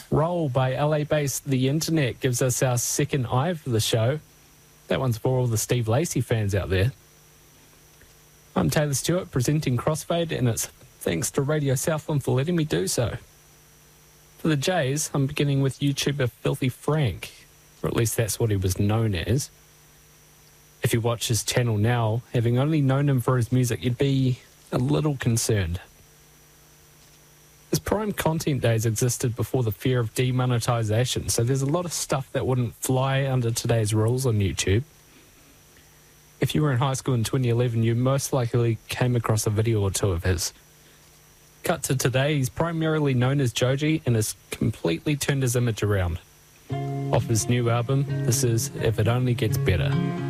Roll by LA-based The Internet gives us our second eye for the show. That one's for all the Steve Lacey fans out there. I'm Taylor Stewart presenting Crossfade, and it's thanks to Radio Southland for letting me do so. For the Jays, I'm beginning with YouTuber Filthy Frank, or at least that's what he was known as. If you watch his channel now, having only known him for his music, you'd be a little concerned. His prime content days existed before the fear of demonetization, so there's a lot of stuff that wouldn't fly under today's rules on YouTube. If you were in high school in 2011, you most likely came across a video or two of his. Cut to today, he's primarily known as Joji and has completely turned his image around. Off his new album, this is If It Only Gets Better.